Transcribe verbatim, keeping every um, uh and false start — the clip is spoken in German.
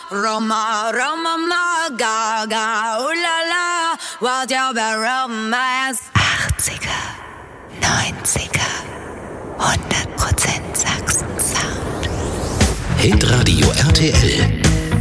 Roma, Roma, ma, gaga, ulala, what your romance. achtziger, neunziger, hundert Prozent Sachsen-Sound. Hitradio R T L